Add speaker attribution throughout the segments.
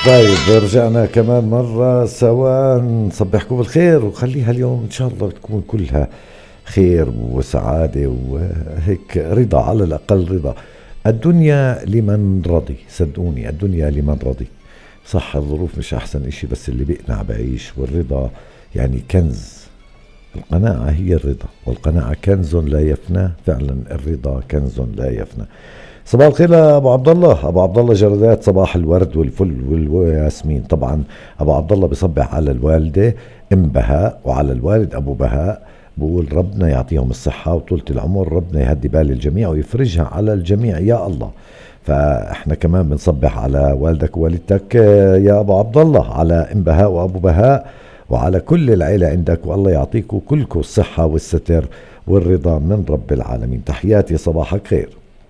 Speaker 1: طيب رجعنا كمان مرة سوا، نصبحكم بالخير وخليها اليوم إن شاء الله بتكون كلها خير وسعادة وهيك رضا، على الأقل رضا. الدنيا لمن رضي، صدقوني الدنيا لمن رضي. صح الظروف مش أحسن إشي بس اللي بيقنع بعيش، والرضا يعني كنز. القناعة هي الرضا، والقناعة كنز لا يفنى. فعلا الرضا كنز لا يفنى. صباح الخير يا ابو عبد الله. ابو عبد الله جردات، صباح الورد والفل والياسمين. طبعا ابو عبد الله بصبح على الوالده ام بهاء وعلى الوالد ابو بهاء، بقول ربنا يعطيهم الصحه وطولة العمر، ربنا يهدي بال الجميع ويفرجها على الجميع يا الله. فاحنا كمان بنصبح على والدك ووالدتك يا ابو عبد الله، على ام بهاء وابو بهاء وعلى كل العيله عندك، والله يعطيكم كلكم الصحه والستر والرضا من رب العالمين. تحياتي، صباحك خير.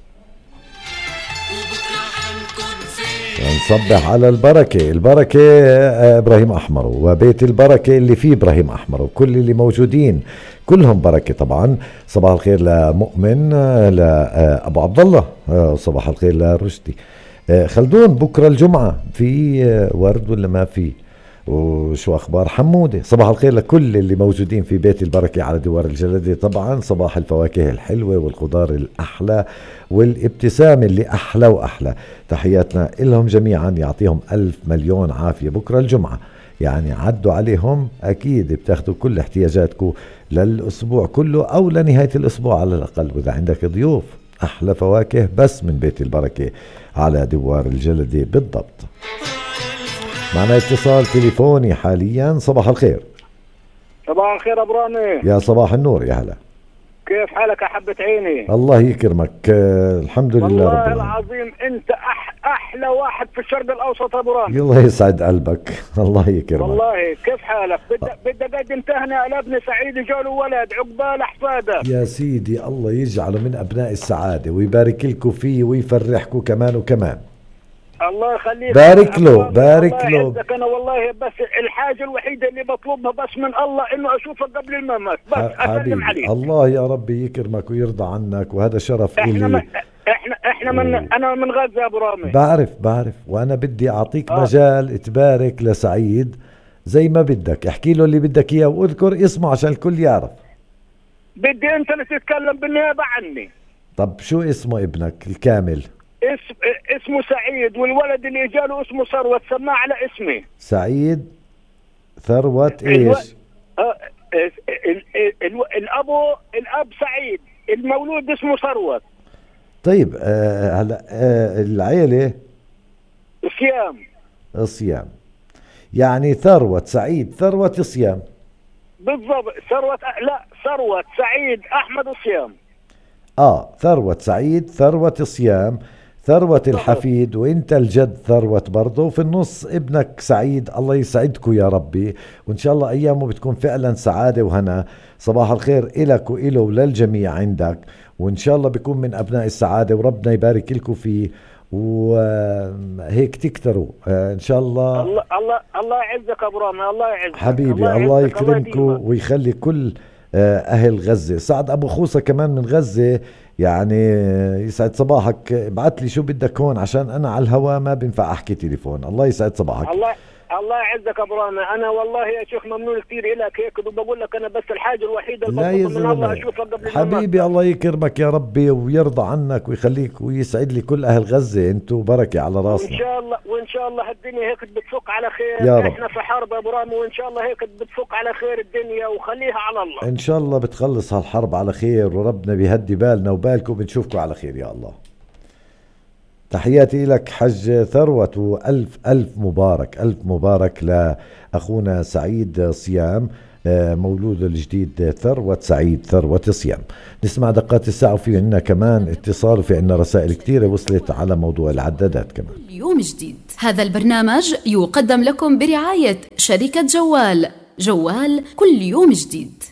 Speaker 1: نصبح على البركة إبراهيم أحمر وبيت البركة اللي فيه إبراهيم أحمر وكل اللي موجودين كلهم بركة طبعا. صباح الخير لمؤمن، لأبو عبد الله، صباح الخير لرشدي. خلدون، بكرة الجمعة في ورد ولا ما في؟ وشو أخبار حمودة؟ صباح الخير لكل اللي موجودين في بيت البركة على دوار الجلدة. طبعا صباح الفواكه الحلوة والخضار الأحلى والابتسامة اللي أحلى وأحلى. تحياتنا لهم جميعا، يعطيهم ألف مليون عافية. بكرة الجمعة يعني عدوا عليهم، أكيد بتاخدوا كل احتياجاتكم للأسبوع كله أو لنهاية الأسبوع على الأقل. وإذا عندك ضيوف، أحلى فواكه بس من بيت البركة على دوار الجلدة بالضبط. معنا اتصال تليفوني حاليا. صباح الخير.
Speaker 2: صباح الخير ابو رامي.
Speaker 1: يا صباح النور، يا هلا.
Speaker 2: كيف حالك يا حبة عيني؟
Speaker 1: الله يكرمك. الحمد لله
Speaker 2: والله
Speaker 1: رب
Speaker 2: العظيم انت احلى واحد في الشرق الاوسط ابو رامي.
Speaker 1: الله يسعد قلبك. الله يكرمك.
Speaker 2: والله كيف حالك؟ بدي اقدم تهنئة لابن سعيد، جاله ولد عقبال احفاده.
Speaker 1: يا سيدي الله يجعله من ابناء السعادة ويبارك لكم فيه ويفرحكم كمان وكمان.
Speaker 2: الله يخليك،
Speaker 1: بارك له بارك
Speaker 2: الله
Speaker 1: له.
Speaker 2: انا والله بس الحاجه الوحيده اللي بطلبها بس من الله انه اشوفك قبل الممات، بس اسلم عليك.
Speaker 1: الله يا رب يكرمك ويرضى عنك، وهذا شرف إلي.
Speaker 2: احنا انا من غزه ابو رامي.
Speaker 1: بعرف وانا بدي اعطيك مجال تبارك لسعيد زي ما بدك. احكي له اللي بدك اياه واذكر اسمه عشان الكل يعرف.
Speaker 2: بدي انت اللي تتكلم بالنيابه عني.
Speaker 1: طب شو اسمه ابنك الكامل؟
Speaker 2: اسمه سعيد، والولد اللي جاله اسمه ثروت، سماه على اسمي.
Speaker 1: سعيد ثروت ايش؟
Speaker 2: الاب سعيد، المولود اسمه ثروت.
Speaker 1: طيب هلا العيلة صيام، يعني ثروت سعيد ثروت صيام
Speaker 2: بالضبط. ثروت سعيد احمد صيام.
Speaker 1: ثروت سعيد ثروت صيام، ثروة الحفيد وانت الجد ثروت برضه، وفي النص ابنك سعيد. الله يسعدكم يا ربي، وان شاء الله ايامه بتكون فعلا سعادة وهنا. صباح الخير إلك وإله وللجميع عندك، وان شاء الله بيكون من ابناء السعادة وربنا يبارك لكم فيه وهيك تكتروا ان شاء الله.
Speaker 2: الله يعزك ابو رامي، الله يعزك
Speaker 1: حبيبي. الله يكرمكم ويخلي كل اهل غزة. سعد ابو خوصة كمان من غزة، يعني يسعد صباحك. ابعت لي شو بدك هون عشان انا على الهواء ما بينفع احكي تليفون. الله يسعد صباحك.
Speaker 2: الله يعزك ابو رامي. انا والله يا شيخ ممنون كثير لك هيك، وبقول لك انا بس الحاجه الوحيده
Speaker 1: اللي
Speaker 2: من الله اشوفك قبل
Speaker 1: حبيبي. الله يكرمك يا ربي ويرضى عنك ويخليك ويسعد لي كل اهل غزه. انتوا بركه على راسنا
Speaker 2: وان شاء الله هالدنيا هيك بتفك على خير
Speaker 1: يا رب.
Speaker 2: احنا في حرب ابو رامي، وان شاء الله هيك بتفك على خير الدنيا وخليها على الله.
Speaker 1: ان شاء الله بتخلص هالحرب على خير وربنا بيهدي بالنا وبالكم، بنشوفكم على خير يا الله. تحياتي لك حج ثروت، وألف ألف مبارك، ألف مبارك لأخونا سعيد صيام مولود الجديد ثروت سعيد ثروت صيام. نسمع دقات الساعة، وفي عنا كمان اتصال وفي عنا رسائل كتيرة وصلت على موضوع العدادات كمان.
Speaker 3: يوم جديد. هذا البرنامج يقدم لكم برعاية شركة جوال كل يوم جديد.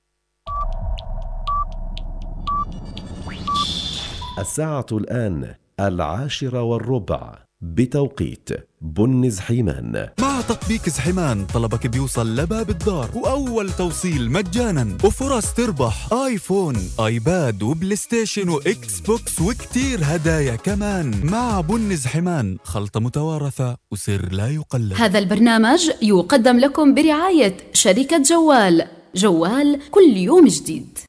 Speaker 4: الساعة الآن 10:15 بتوقيت بن زحيمان.
Speaker 5: مع تطبيق زحيمان طلبك بيوصل لباب الدار، وأول توصيل مجانا، وفرص تربح آيفون، آيباد، وبلاي ستيشن، وإكس بوكس، وكتير هدايا كمان. مع بن زحيمان، خلطة متوارثة وسر لا يقلد.
Speaker 3: هذا البرنامج يقدم لكم برعاية شركة جوال. جوال كل يوم جديد.